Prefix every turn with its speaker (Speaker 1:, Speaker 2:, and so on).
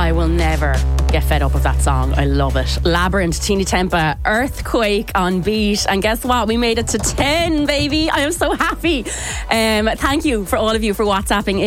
Speaker 1: I will never get fed up of that song. I love it. Labyrinth, Tina Tempa, Earthquake on Beat. And guess what? We made it to 10, baby. I am so happy. Thank you for all of you for WhatsApping